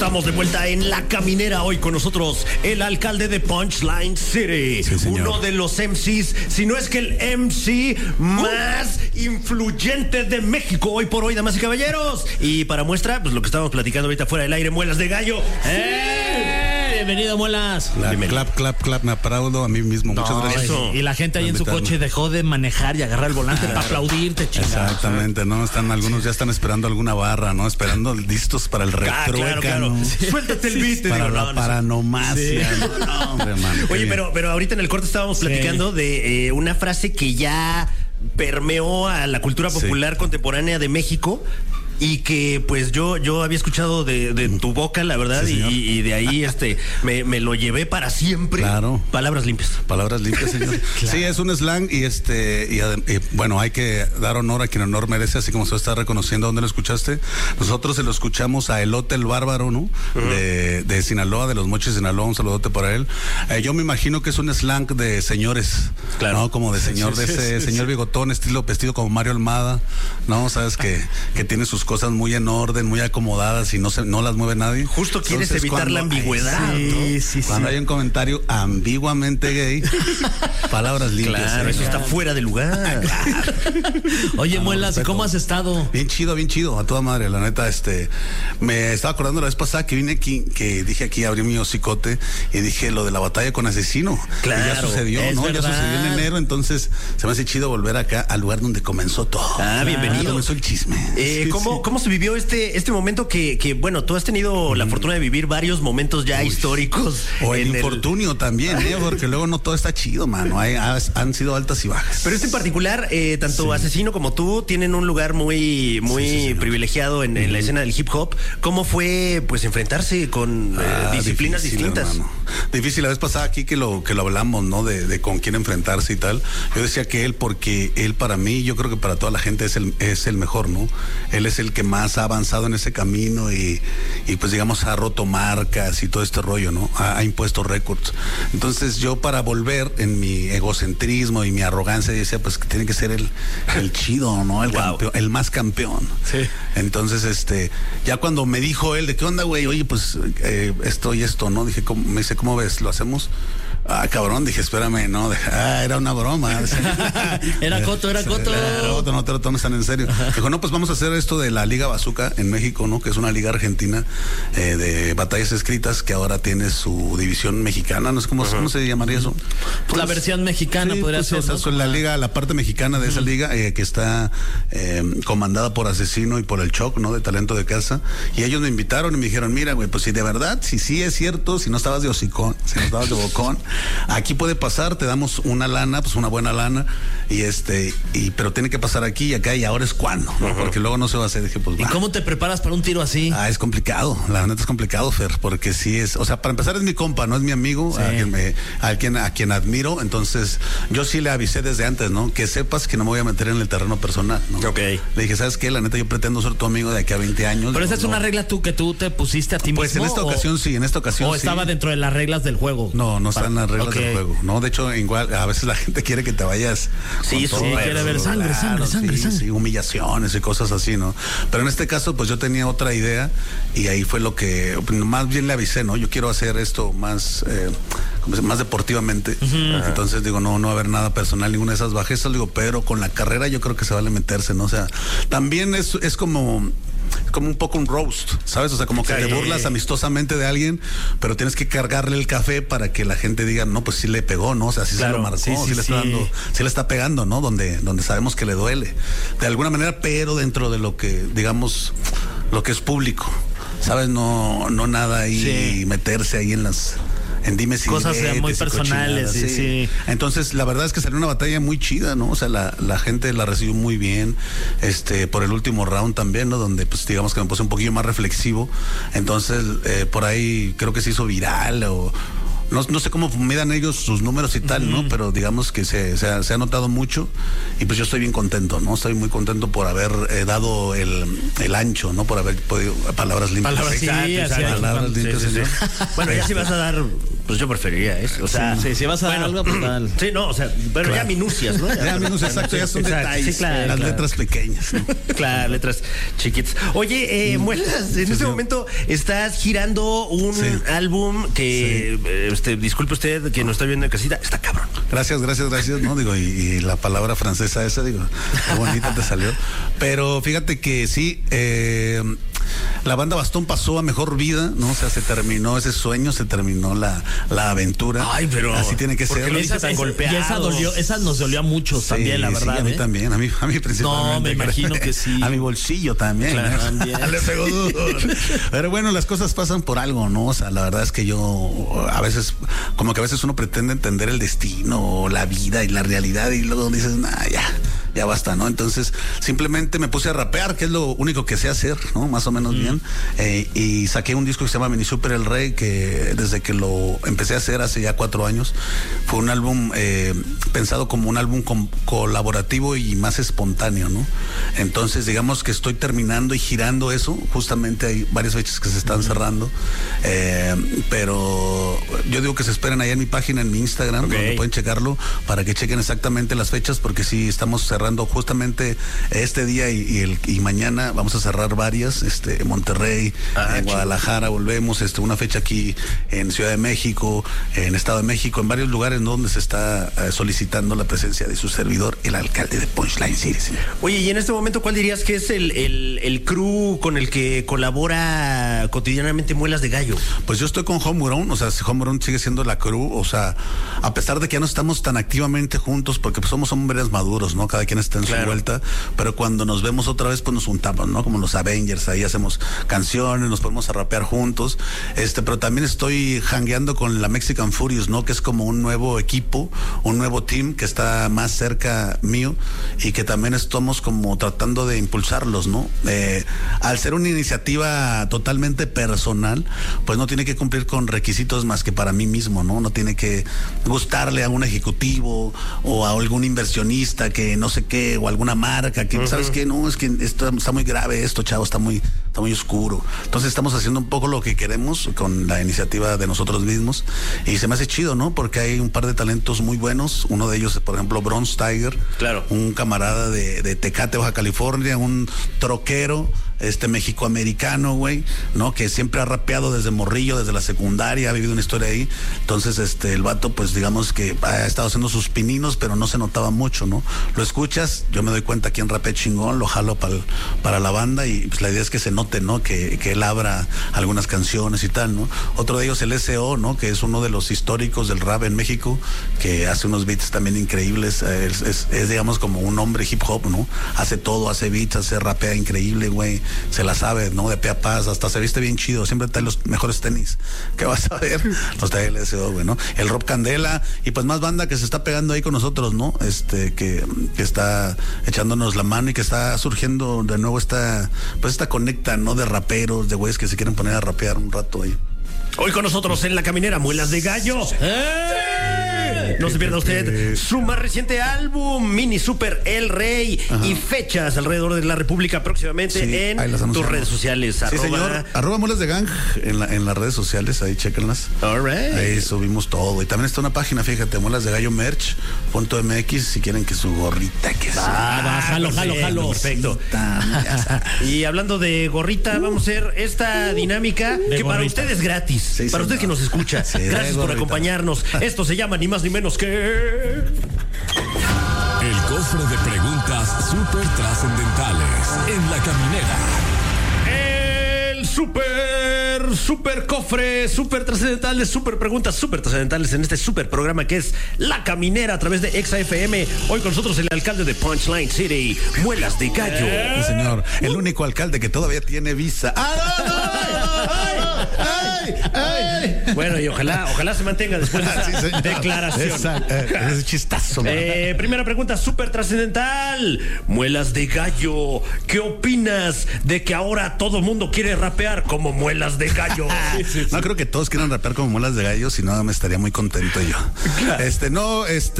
Estamos de vuelta en La Caminera. Hoy con nosotros el alcalde de Punchline City. Sí, uno de los MCs, si no es que el MC más influyente de México hoy por hoy, damas y caballeros. Y para muestra, pues lo que estábamos platicando ahorita fuera del aire, Muelas de Gallo. Bienvenido, Muelas. Clap, me aplaudo a mí mismo. Muchas gracias. Eso. Y la gente ahí en su coche dejó de manejar y agarrar el volante para aplaudirte, chingada. Exactamente, ¿no? Algunos ya están esperando alguna barra, ¿no? Esperando listos para el retruécano. Claro. Sí. Suéltate el beat. Para la paranomasia. Sí. No, hombre, man. Oye, pero ahorita en el corte estábamos platicando de una frase que ya permeó a la cultura popular contemporánea de México. Y que pues yo había escuchado de tu boca, la verdad, sí, y de ahí me lo llevé para siempre. Claro. Palabras limpias. Palabras limpias, señor. Claro. Sí, es un slang y bueno, hay que dar honor a quien honor merece, así como se está reconociendo. ¿Dónde lo escuchaste? Nosotros se lo escuchamos a Elote el Bárbaro, ¿no? Uh-huh. de Sinaloa, de los Mochis de Sinaloa, un saludote para él. Yo me imagino que es un slang de señores, claro, ¿no? Como de señor, señor bigotón, estilo vestido como Mario Almada, ¿no? Sabes que tiene sus cosas muy en orden, muy acomodadas y no las mueve nadie. Justo quieres evitar la ambigüedad, ¿no? Cuando hay un comentario ambiguamente gay, palabras limpias. Claro, eso está fuera de lugar. Oye, Muelas, ¿y cómo has estado? Bien chido, a toda madre, la neta. Me estaba acordando la vez pasada que vine aquí, que dije aquí, abrí mi hocicote y dije lo de la batalla con Asesino. Claro. Y ya sucedió, ¿no? Verdad. Ya sucedió en enero, entonces se me hace chido volver acá al lugar donde comenzó todo. Bienvenido. Comenzó el chisme. ¿Cómo se vivió este momento que, bueno, tú has tenido la fortuna de vivir varios momentos ya históricos? O el infortunio también, porque luego no todo está chido, mano. Han sido altas y bajas. Pero en particular, tanto Asesino como tú tienen un lugar muy privilegiado en la escena del hip hop. ¿Cómo fue, pues, enfrentarse con disciplinas distintas? Hermano. Difícil. La vez pasada aquí que lo hablamos, ¿no? De con quién enfrentarse y tal. Yo decía que él, porque él para mí, yo creo que para toda la gente es el mejor, ¿no? Él es el que más ha avanzado en ese camino y pues digamos ha roto marcas y todo este rollo, ¿no? Ha impuesto récords. Entonces yo, para volver en mi egocentrismo y mi arrogancia, decía pues que tiene que ser el chido, ¿no? El campeón, el más campeón. Sí. Entonces ya cuando me dijo él de qué onda, güey, oye, pues esto y esto, ¿no? Dije, me dice, ¿cómo ves? ¿Lo hacemos? Cabrón, dije, espérame, no, era una broma. Era coto. Claro, no te lo tomes tan en serio. Dijo, no, pues vamos a hacer esto de la Liga Bazooka en México, ¿no? Que es una liga argentina de batallas escritas que ahora tiene su división mexicana, no sé cómo se llamaría eso. Pues, la versión mexicana podría ser. O sea, la parte mexicana de esa liga que está comandada por Asesino y por el Choc, ¿no? De Talento de Casa. Y ellos me invitaron y me dijeron, mira, güey, pues si de verdad, si sí es cierto, si no estabas de hocicón, si no estabas de bocón, aquí puede pasar, te damos una lana, pues una buena lana, pero tiene que pasar aquí y acá, y ahora es cuando, ¿no? Porque luego no se va a hacer. Dije, pues ¿y cómo te preparas para un tiro así? Es complicado, la neta es complicado, Fer, porque sí es, o sea, para empezar es mi compa, no es mi amigo, sí. a quien admiro. Entonces yo sí le avisé desde antes, ¿no? Que sepas que no me voy a meter en el terreno personal, ¿no? Ok. Le dije, ¿sabes qué? La neta, yo pretendo ser tu amigo de aquí a 20 años. Pero esa es una regla que tú te pusiste a ti pues mismo. Pues en esta ocasión ¿O estaba dentro de las reglas del juego? No está en las reglas del juego, ¿no? De hecho, igual, a veces la gente quiere que te vayas. Sí, quiere ver sangre. Sí, humillaciones y cosas así, ¿no? Pero en este caso, pues yo tenía otra idea y ahí fue lo que más bien le avisé, ¿no? Yo quiero hacer esto más deportivamente. Uh-huh. Entonces digo, no va a haber nada personal, ninguna de esas bajezas, digo, pero con la carrera yo creo que se vale meterse, ¿no? O sea, también es como un poco un roast, ¿sabes? O sea, como que te burlas amistosamente de alguien, pero tienes que cargarle el café para que la gente diga, no, pues sí le pegó, ¿no? O sea, sí se lo marcó, sí le está dando, sí le está pegando, ¿no? Donde sabemos que le duele, de alguna manera, pero dentro de lo que, digamos, lo que es público, ¿sabes? No nada ahí, meterse ahí en dimes y cosas muy y personales, sí. Entonces, la verdad es que salió una batalla muy chida, ¿no? O sea, la gente la recibió muy bien, por el último round también, ¿no? Donde, pues, digamos que me puse un poquillo más reflexivo. Entonces, por ahí creo que se hizo viral no sé cómo midan ellos sus números y tal, ¿no? Pero digamos que se ha notado mucho y pues yo estoy bien contento, ¿no? Estoy muy contento por haber dado el ancho, ¿no? Por haber podido, palabras limpias. Palabras limpias. Sí. Bueno, ya si vas a dar, pues yo preferiría eso. O sea, si vas a dar algo, pues tal. Sí, no, o sea, pero claro. Ya minucias, ¿no? Ya minucias, exacto, ya son detalles. Sí, claro, las letras pequeñas, ¿no? Claro, letras chiquitas. Oye, Muelas, en este momento estás girando un álbum que, disculpe usted que nos está viendo en casita, está cabrón. Gracias, ¿no? Digo, y la palabra francesa esa, digo, qué bonita te salió. Pero fíjate que sí, la banda Bastón pasó a mejor vida, ¿no? O sea, se terminó ese sueño, se terminó la aventura. Ay, pero así tiene que ser. Y esa nos dolió a muchos también, la verdad. Sí, a mí también, a mí principalmente. No, me imagino que sí. A mi bolsillo también. Claro, ¿no? también. Le pegó duro. Pero bueno, las cosas pasan por algo, ¿no? O sea, la verdad es que yo a veces uno pretende entender el destino o la vida y la realidad y luego dices, nah, ya basta, ¿no? Entonces, simplemente me puse a rapear, que es lo único que sé hacer, ¿no? Más o menos bien. Y saqué un disco que se llama Mini Super El Rey, que desde que lo empecé a hacer hace ya 4 años, fue un álbum pensado como un álbum colaborativo y más espontáneo, ¿no? Entonces, digamos que estoy terminando y girando eso. Justamente hay varias fechas que se están cerrando. Pero yo digo que se esperen ahí en mi página, en mi Instagram, donde pueden checarlo, para que chequen exactamente las fechas, porque sí estamos cerrando justamente este día y mañana vamos a cerrar varias, Monterrey, en Guadalajara volvemos, una fecha aquí en Ciudad de México, en Estado de México, en varios lugares, ¿no? Donde se está solicitando la presencia de su servidor, el alcalde de Punchline City. Oye, y en este momento, ¿cuál dirías que es el crew con el que colabora cotidianamente Muelas de Gallo? Pues yo estoy con Homegrown, o sea, Homegrown sigue siendo la crew, o sea, a pesar de que ya no estamos tan activamente juntos, porque pues, somos hombres maduros, ¿no? Cada quien está en su vuelta, pero cuando nos vemos otra vez, pues nos juntamos, ¿no? Como los Avengers, ahí hacemos canciones, nos ponemos a rapear juntos, pero también estoy jangueando con la Mexican Furious, ¿no? Que es como un nuevo equipo, un nuevo team que está más cerca mío y que también estamos como tratando de impulsarlos, ¿no? Al ser una iniciativa totalmente personal, pues no tiene que cumplir con requisitos más que para mí mismo, ¿no? No tiene que gustarle a un ejecutivo o a algún inversionista que no sé qué, o alguna marca que, ¿sabes qué? No, es que está muy grave esto, chavo, está muy oscuro. Entonces estamos haciendo un poco lo que queremos con la iniciativa de nosotros mismos y se me hace chido, ¿no? Porque hay un par de talentos muy buenos, uno de ellos, por ejemplo, Bronze Tiger, un camarada de Tecate, Baja California, un troquero, mexicoamericano, güey, ¿no? Que siempre ha rapeado desde morrillo, desde la secundaria, ha vivido una historia ahí. Entonces, el vato, pues digamos que ha estado haciendo sus pininos, pero no se notaba mucho, ¿no? Lo escuchas, yo me doy cuenta quién rapea chingón, lo jalo para la banda y pues la idea es que se note, ¿no? Que él abra algunas canciones y tal, ¿no? Otro de ellos, el S.O., ¿no? Que es uno de los históricos del rap en México, que hace unos beats también increíbles, es digamos como un hombre hip hop, ¿no? Hace todo, hace beats, rapea increíble, güey. Se la sabe, ¿no? De pe a paz, hasta se viste bien chido, siempre trae los mejores tenis. ¿Qué vas a ver? Los trae el S.O., güey, ¿no? El Rob Candela y pues más banda que se está pegando ahí con nosotros, ¿no? Que está echándonos la mano y que está surgiendo de nuevo esta conecta, ¿no? De raperos, de güeyes que se quieren poner a rapear un rato ahí. Hoy con nosotros en La Caminera, Muelas de Gallo. No se pierda usted su más reciente álbum, Mini Super El Rey. Y fechas alrededor de la República próximamente en tus redes sociales. Sí, señor. @Muelas de Gang en las redes sociales, ahí chéquenlas. All right. Ahí subimos todo. Y también está una página, fíjate, Muelas de Gallo Merch.mx, si quieren que su gorrita que jalo. Perfecto. Y hablando de gorrita, vamos a hacer esta dinámica que para ustedes es gratis. Sí, para usted que nos escucha. Gracias por acompañarnos. Esto se llama ni más ni menos que el cofre de preguntas súper trascendentales en La Caminera. El super cofre, súper trascendentales, súper preguntas, súper trascendentales en este súper programa que es La Caminera a través de Exa FM. Hoy con nosotros el alcalde de Punchline City, Muelas de Gallo. Sí, señor. El único alcalde que todavía tiene visa. ¡Ay! Bueno, y ojalá se mantenga después de esa Sí, señor. declaración. Ese chistazo. ¿no? Primera pregunta súper trascendental. Muelas de gallo. ¿Qué opinas de que ahora todo mundo quiere rapear como muelas de gallo? No creo que todos quieran rapear como muelas de gallo, si no me estaría muy contento yo. Claro.